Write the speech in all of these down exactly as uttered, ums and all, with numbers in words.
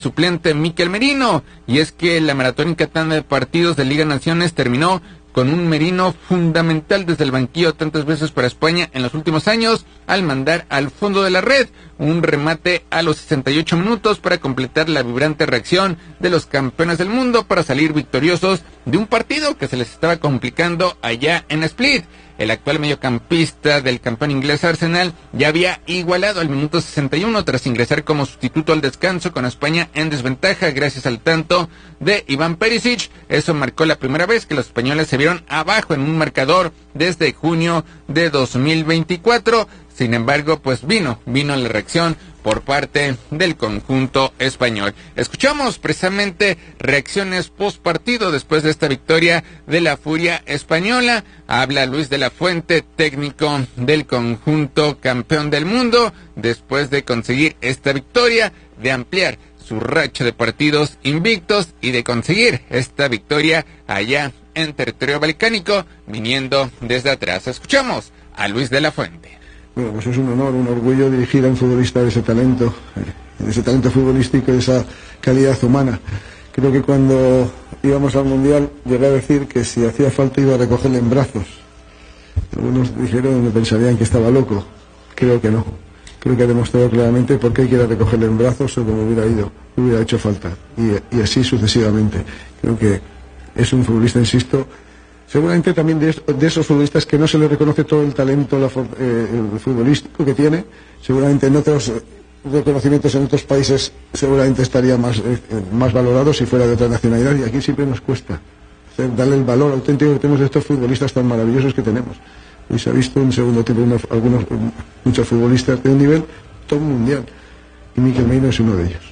suplente Mikel Merino, y es que la maratónica tanda de partidos de Liga Naciones terminó con un Merino fundamental desde el banquillo tantas veces para España en los últimos años, al mandar al fondo de la red un remate a los sesenta y ocho minutos para completar la vibrante reacción de los campeones del mundo para salir victoriosos de un partido que se les estaba complicando allá en Split. El actual mediocampista del campeón inglés Arsenal ya había igualado al minuto sesenta y uno tras ingresar como sustituto al descanso con España en desventaja gracias al tanto de Iván Perisic. Eso marcó la primera vez que los españoles se vieron abajo en un marcador desde junio de dos mil veinticuatro. Sin embargo, pues vino, vino la reacción por parte del conjunto español. Escuchamos precisamente reacciones post partido después de esta victoria de la Furia española. Habla Luis de la Fuente, técnico del conjunto campeón del mundo, después de conseguir esta victoria, de ampliar su racha de partidos invictos y de conseguir esta victoria allá en territorio balcánico, viniendo desde atrás. Escuchamos a Luis de la Fuente. Bueno, pues es un honor, un orgullo dirigir a un futbolista de ese talento, de ese talento futbolístico y de esa calidad humana. Creo que cuando íbamos al Mundial llegué a decir que si hacía falta iba a recogerle en brazos. Algunos dijeron que pensarían que estaba loco. Creo que no. Creo que ha demostrado claramente por qué quiere recogerle en brazos o como hubiera ido, hubiera hecho falta. Y, y así sucesivamente. Creo que es un futbolista, insisto, seguramente también de, de esos futbolistas que no se le reconoce todo el talento la, eh, el futbolístico que tiene. Seguramente en otros eh, reconocimientos en otros países seguramente estaría más, eh, más valorado si fuera de otra nacionalidad, y aquí siempre nos cuesta hacer, darle el valor auténtico que tenemos de estos futbolistas tan maravillosos que tenemos. Y se ha visto en segundo tiempo unos, algunos, muchos futbolistas de un nivel top mundial, y Mikel Merino es uno de ellos.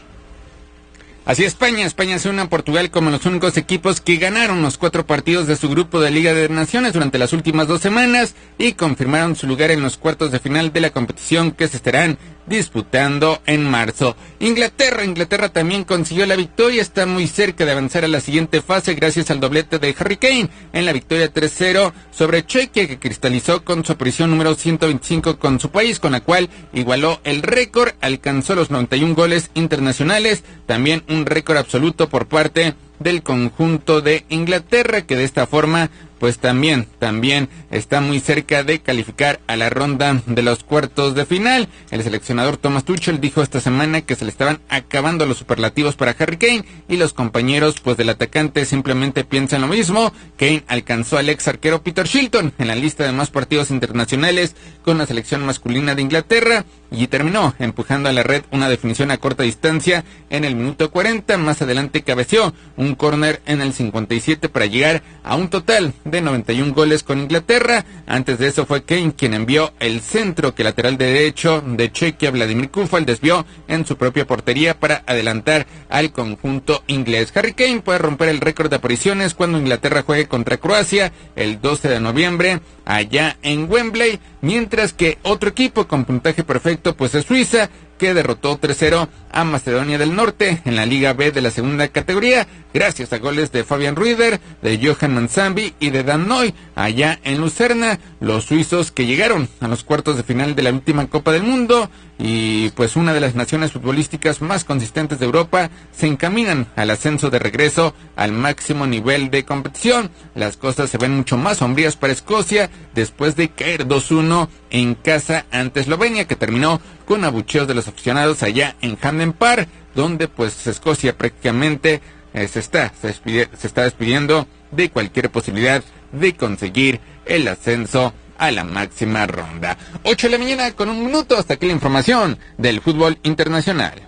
Así España, España se une a Portugal como los únicos equipos que ganaron los cuatro partidos de su grupo de Liga de Naciones durante las últimas dos semanas y confirmaron su lugar en los cuartos de final de la competición que se estarán disputando en marzo. Inglaterra, Inglaterra también consiguió la victoria, está muy cerca de avanzar a la siguiente fase gracias al doblete de Harry Kane en la victoria tres cero sobre Chequia, que cristalizó con su aparición número ciento veinticinco con su país, con la cual igualó el récord, alcanzó los noventa y un goles internacionales, también un récord absoluto por parte del conjunto de Inglaterra, que de esta forma pues también, también está muy cerca de calificar a la ronda de los cuartos de final. El seleccionador Thomas Tuchel dijo esta semana que se le estaban acabando los superlativos para Harry Kane y los compañeros pues del atacante simplemente piensan lo mismo. Kane alcanzó al ex arquero Peter Shilton en la lista de más partidos internacionales con la selección masculina de Inglaterra y terminó empujando a la red una definición a corta distancia en el minuto cuarenta. Más adelante cabeció un córner en el cincuenta y siete para llegar a un total de noventa y un goles con Inglaterra. Antes de eso fue Kane quien envió el centro que el lateral derecho de Chequia, Vladimir Kufal, desvió en su propia portería para adelantar al conjunto inglés. Harry Kane puede romper el récord de apariciones cuando Inglaterra juegue contra Croacia el doce de noviembre allá en Wembley, mientras que otro equipo con puntaje perfecto pues es Suiza, que derrotó tres cero a Macedonia del Norte en la Liga B de la segunda categoría, gracias a goles de Fabian Ruider, de Johan Mansambi y de Dan Noy, allá en Lucerna. Los suizos que llegaron a los cuartos de final de la última Copa del Mundo y pues una de las naciones futbolísticas más consistentes de Europa se encaminan al ascenso de regreso al máximo nivel de competición. Las cosas se ven mucho más sombrías para Escocia después de caer dos uno en casa ante Eslovenia, que terminó con abucheos de los aficionados allá en Hampden Park, donde pues Escocia prácticamente eh, se está se, despide, se está despidiendo de cualquier posibilidad de conseguir el ascenso a la máxima ronda. ocho de la mañana con un minuto, hasta aquí la información del fútbol internacional.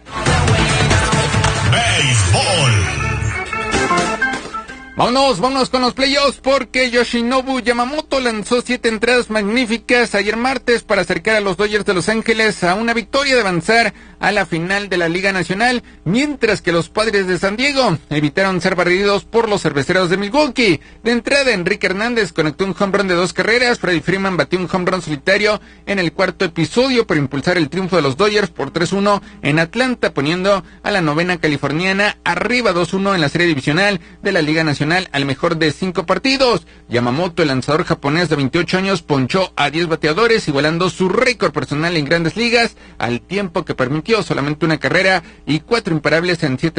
Béisbol. Vámonos, vámonos con los playoffs porque Yoshinobu Yamamoto lanzó siete entradas magníficas ayer martes para acercar a los Dodgers de Los Ángeles a una victoria de avanzar a la final de la Liga Nacional, mientras que los Padres de San Diego evitaron ser barridos por los Cerveceros de Milwaukee. De entrada, Enrique Hernández conectó un home run de dos carreras, Freddie Freeman batió un home run solitario en el cuarto episodio para impulsar el triunfo de los Dodgers por tres uno en Atlanta, poniendo a la novena californiana arriba dos uno en la serie divisional de la Liga Nacional personal al mejor de cinco partidos. Yamamoto, el lanzador japonés de veintiocho años, ponchó a diez bateadores, igualando su récord personal en Grandes Ligas, al tiempo que permitió solamente una carrera y cuatro imparables en siete